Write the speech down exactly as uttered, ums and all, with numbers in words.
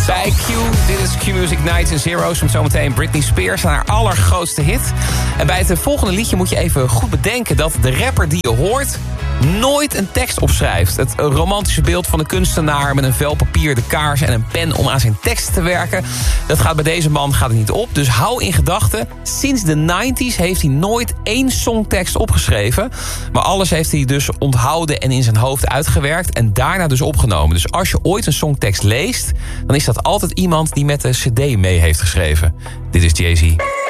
Bij Q, dit is Q-Music Nights and Zero's. Met zometeen Britney Spears en haar allergrootste hit. En bij het volgende liedje moet je even goed bedenken... dat de rapper die je hoort nooit een tekst opschrijft. Het romantische beeld van een kunstenaar met een vel papier, de kaars en een pen om aan zijn tekst te werken. Dat gaat bij deze man gaat het niet op. Dus hou in gedachten, sinds de negentig heeft hij nooit één songtekst opgeschreven. Maar alles heeft hij dus onthouden en in zijn hoofd uitgewerkt en daarna dus opgenomen. Dus als je ooit een songtekst leest, dan is dat altijd iemand die met de cd mee heeft geschreven. Dit is Jay-Z.